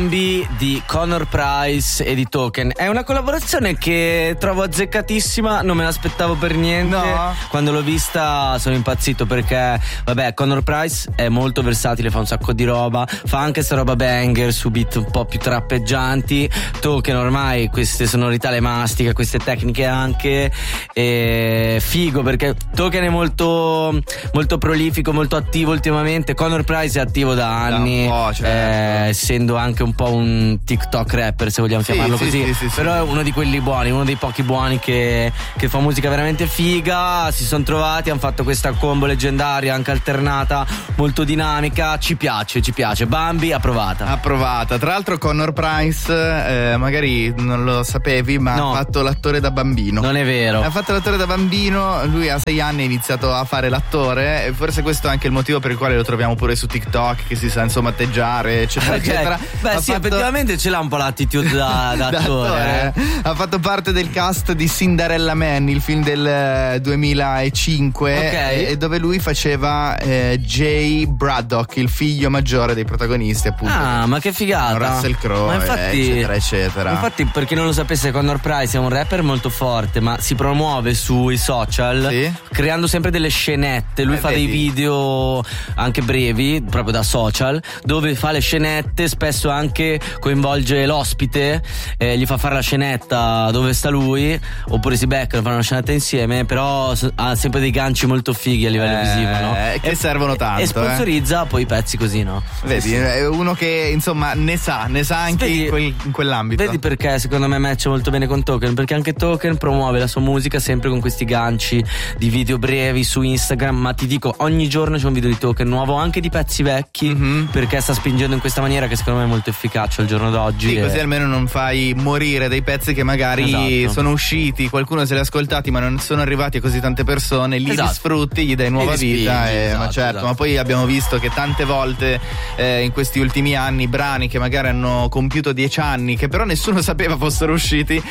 Bambi di Connor Price e di Token. È una collaborazione che trovo azzeccatissima, non me l'aspettavo per niente. No. Quando l'ho vista sono impazzito perché, vabbè, Connor Price è molto versatile, fa un sacco di roba, fa anche sta roba banger su beat un po' più trappeggianti. Token ormai queste sonorità le mastica, queste tecniche anche, e figo perché Token è molto molto prolifico, molto attivo ultimamente. Connor Price è attivo da anni, certo. essendo anche un po' un TikTok rapper, se vogliamo chiamarlo così, però è uno di quelli buoni, uno dei pochi buoni che fa musica veramente figa. Si sono trovati, hanno fatto questa combo leggendaria anche alternata, molto dinamica. Ci piace. Bambi approvata. Tra l'altro Connor Price, magari non lo sapevi, ma ha fatto l'attore da bambino. Non è vero. Ha fatto l'attore da bambino, lui a 6 anni ha iniziato a fare l'attore, e forse questo è anche il motivo per il quale lo troviamo pure su TikTok, che si sa insomma atteggiare, eccetera, eccetera. Beh, sì, effettivamente ce l'ha un po' l'attitude da attore. Ha fatto parte del cast di Cinderella Man, il film del 2005, e dove lui faceva Jay Braddock, il figlio maggiore dei protagonisti, appunto. Ah, ma che figata! Russell Crowe, eccetera, eccetera. Infatti, per chi non lo sapesse, Connor Price è un rapper molto forte, ma si promuove sui social, creando sempre delle scenette. Lui fa dei video anche brevi, proprio da social, dove fa le scenette, spesso anche coinvolge l'ospite, gli fa fare la scenetta dove sta lui, oppure si beccano, fanno una scenetta insieme, però ha sempre dei ganci molto fighi a livello visivo, no? Che servono tanto. E sponsorizza poi i pezzi così, no? Vedi, è uno che insomma ne sa anche in quell'ambito. Vedi perché secondo me matcha molto bene con Token, perché anche Token promuove la sua musica sempre con questi ganci di video brevi su Instagram, ma ti dico, ogni giorno c'è un video di Token nuovo, anche di pezzi vecchi, perché sta spingendo in questa maniera che secondo me è molto efficace al giorno d'oggi. Sì, così almeno non fai morire dei pezzi che magari sono usciti, qualcuno se li ha ascoltati ma non sono arrivati a così tante persone, li sfrutti, gli dai nuova vita, ma certo, ma poi abbiamo visto che tante volte in questi ultimi anni brani che magari hanno compiuto 10 anni, che però nessuno sapeva fossero usciti,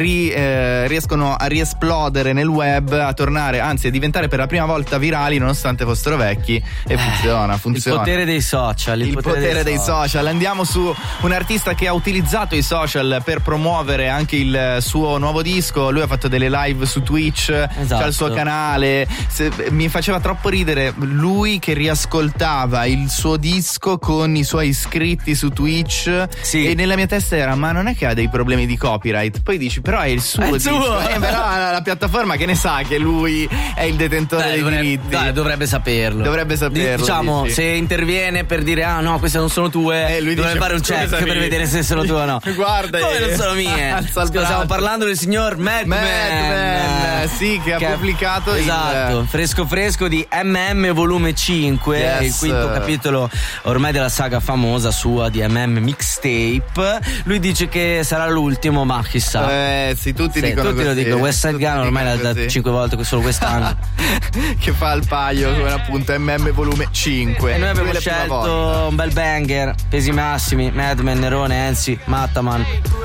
riescono a riesplodere nel web, a tornare, anzi a diventare per la prima volta virali nonostante fossero vecchi, e funziona. Il potere dei social. Il potere dei social. Andiamo su un artista che ha utilizzato i social per promuovere anche il suo nuovo disco. Lui ha fatto delle live su Twitch, c'ha il suo canale. Mi faceva troppo ridere lui che riascoltava il suo disco con i suoi iscritti su Twitch, e nella mia testa era: ma non è che ha dei problemi di copyright? Poi dici: però è il suo disco, però la piattaforma che ne sa che lui è il detentore dei diritti? Dovrebbe saperlo. Diciamo, dici. se interviene per dire: ah no, queste non sono tue, lui dovrebbe fare un check per vedere se sono tue o no. Guarda, come non sono mie? Stiamo parlando del signor Madman, sì, che ha pubblicato fresco di MM volume 5, il quinto capitolo ormai della saga famosa sua di MM Mixtape. Lui dice che sarà l'ultimo, ma chissà. Tutti dicono tutti così. Lo dicono. West Side Gun ormai da 5 volte solo quest'anno che fa il paio con appunto MM volume 5. E noi abbiamo scelto un bel banger, pesi massimi, Madman, Nerone, Enzi, Mattaman.